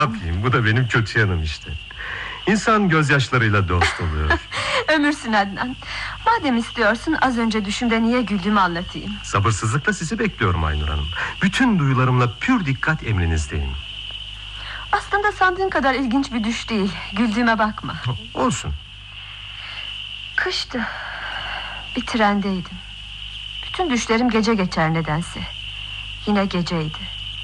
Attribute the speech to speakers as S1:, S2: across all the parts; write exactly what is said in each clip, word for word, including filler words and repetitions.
S1: yapayım, bu da benim kötü yanım işte. İnsan gözyaşlarıyla dost oluyor.
S2: Ömürsün Adnan. Madem istiyorsun, az önce düşümde niye güldüğümü anlatayım.
S1: Sabırsızlıkla sizi bekliyorum Aynur Hanım. Bütün duyularımla pür dikkat emrinizdeyim.
S2: Aslında sandığın kadar ilginç bir düş değil. Güldüğüme bakma.
S1: Olsun.
S2: Kıştı. Bir trendeydim. Bütün düşlerim gece geçer nedense. Yine geceydi.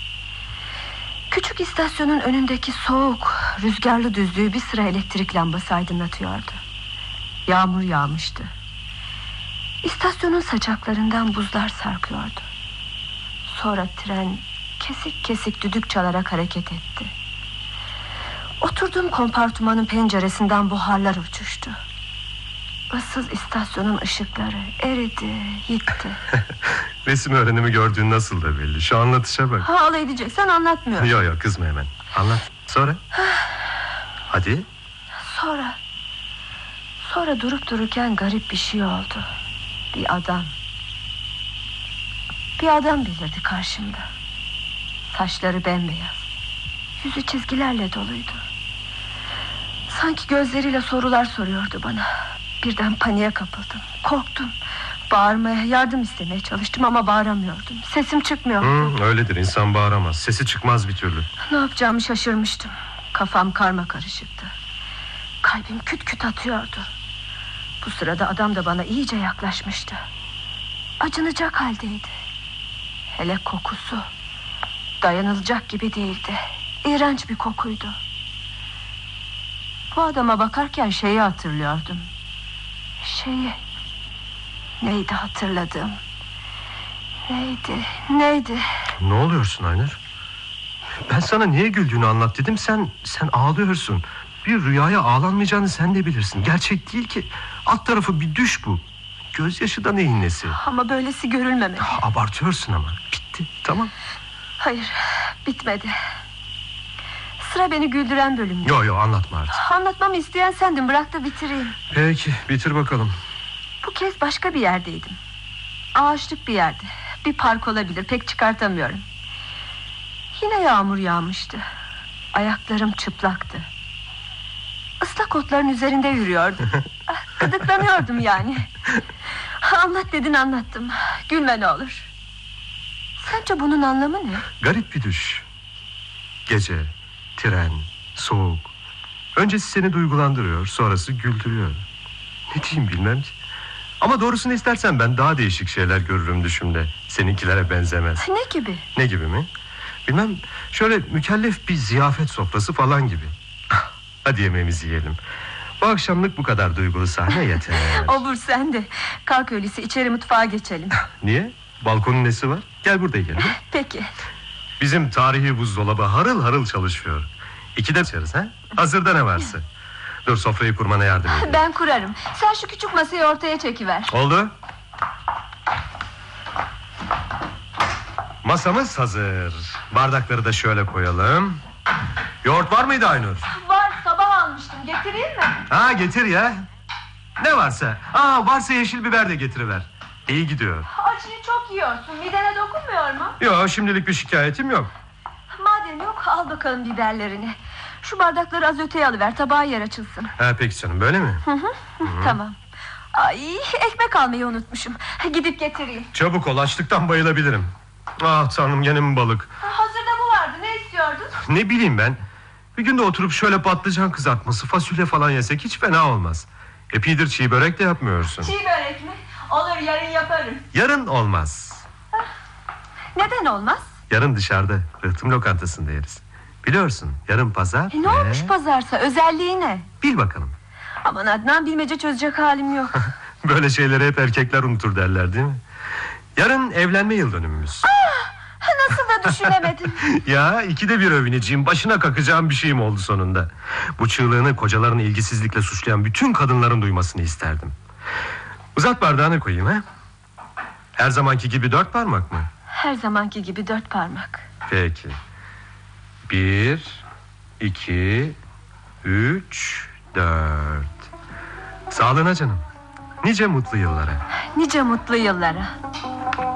S2: Küçük istasyonun önündeki soğuk, rüzgarlı düzlüğü bir sıra elektrik lambası aydınlatıyordu. Yağmur yağmıştı. İstasyonun saçaklarından buzlar sarkıyordu. Sonra tren kesik kesik düdük çalarak hareket etti. Oturduğum kompartımanın penceresinden buharlar uçuştu. Issız istasyonun ışıkları eridi, gitti.
S1: Resim öğrenimi gördüğün nasıl da belli. Şu anlatışa bak.
S2: Ha, alay edeceksen anlatmıyorum.
S1: Yok yok, kızma hemen. Anlat. Sonra? Hadi.
S2: Sonra Sonra durup dururken garip bir şey oldu. Bir adam Bir adam belirdi karşımda. Saçları bembeyaz, yüzü çizgilerle doluydu. Sanki gözleriyle sorular soruyordu bana. Birden paniğe kapıldım. Korktum. Bağırmaya, yardım istemeye çalıştım ama bağıramıyordum. Sesim çıkmıyordu.
S1: Hı, öyledir, insan bağıramaz. Sesi çıkmaz bir türlü.
S2: Ne yapacağımı şaşırmıştım. Kafam karma karışıktı. Kalbim küt küt atıyordu. Bu sırada adam da bana iyice yaklaşmıştı. Acınacak haldeydi. Hele kokusu dayanılacak gibi değildi. İğrenç bir kokuydu. Bu adama bakarken şeyi hatırlıyordum. Şeyi Neydi hatırladığım? Neydi, neydi?
S1: Ne oluyorsun Aynur? Ben sana niye güldüğünü anlat dedim, sen sen ağlıyorsun. Bir rüyaya ağlanmayacağını sen de bilirsin. Gerçek değil ki. Alt tarafı bir düş bu. Gözyaşı da neyin nesi?
S2: Ama böylesi görülmemeli.
S1: Abartıyorsun ama. Bitti, tamam.
S2: Hayır, bitmedi. Sıra beni güldüren bölümdü.
S1: Yok yok, anlatma artık.
S2: Anlatmamı isteyen sendin, bırak da bitireyim.
S1: Peki, bitir bakalım.
S2: Bu kez başka bir yerdeydim. Ağaçlık bir yerde. Bir park olabilir, pek çıkartamıyorum. Yine yağmur yağmıştı. Ayaklarım çıplaktı. Islak otların üzerinde yürüyordum. Gıdıklanıyordum yani. Anlat dedin, anlattım. Gülme ne olur. Sence bunun anlamı ne?
S1: Garip bir düş. Gece, tren, soğuk. Öncesi seni duygulandırıyor, sonrası güldürüyor. Ne diyeyim bilmem ki. Ama doğrusunu istersen ben daha değişik şeyler görürüm düşümde. Seninkilere benzemez.
S2: Ne gibi?
S1: Ne gibi mi? Bilmem, şöyle mükellef bir ziyafet sofrası falan gibi. Hadi yemeğimizi yiyelim. Bu akşamlık bu kadar duygulu sahne yeter.
S2: Obur sen de. Kalk öyleyse, içeri mutfağa geçelim.
S1: Niye? Balkonun nesi var? Gel burada yiyelim.
S2: Peki.
S1: Bizim tarihi buzdolabı harıl harıl çalışıyor. İkide içeriz ha? Hazırda ne varsa. Dur, sofrayı kurmana yardım edeyim.
S2: Ben kurarım. Sen şu küçük masayı ortaya çekiver.
S1: Oldu. Masamız hazır. Bardakları da şöyle koyalım. Yoğurt var mıydı Aynur?
S2: Var, sabah almıştım. Getireyim mi?
S1: Ha, getir ya. Ne varsa. Aa, varsa yeşil biber de getiriver. İyi gidiyor.
S2: Acıyı çok yiyorsun. Midene dokunmuyor mu?
S1: Yok, şimdilik bir şikayetim yok.
S2: Madem yok, al bakalım biberlerini. Şu bardakları az öteye alıver, tabağa yer açılsın.
S1: Ha, peki canım, böyle mi?
S2: Hı hı. Hı. Tamam. Ay, ekmek almayı unutmuşum. Gidip getireyim.
S1: Çabuk ol, açlıktan bayılabilirim. Ah tanrım, gene mi balık?
S2: Hazırda bu vardı, ne istiyordun?
S1: Ne bileyim ben. Bir günde oturup şöyle patlıcan kızartması, fasulye falan yesek hiç fena olmaz. Epeydir çiğ börek de yapmıyorsun.
S2: Çiğ börek mi? Olur, yarın yaparım.
S1: Yarın olmaz.
S2: Neden olmaz?
S1: Yarın dışarıda, rıhtım lokantasında yeriz. Biliyorsun, yarın pazar.
S2: E, ne
S1: ve...
S2: olmuş pazarsa, özelliği ne?
S1: Bil bakalım.
S2: Aman Adnan, bilmece çözecek halim yok.
S1: Böyle şeyleri hep erkekler unutur derler değil mi? Yarın evlenme yıl dönümümüz.
S2: Aa, nasıl da düşünemedim.
S1: Ya, ikide bir övüneceğim, başına kakacağım bir şeyim oldu sonunda. Bu çığlığını kocalarını ilgisizlikle suçlayan bütün kadınların duymasını isterdim. Uzat bardağını koyayım ha. Her zamanki gibi dört parmak mı?
S2: Her zamanki gibi dört parmak.
S1: Peki. Bir, iki, üç, dört. Sağlığına canım. Nice mutlu yıllara.
S2: Nice mutlu yıllara.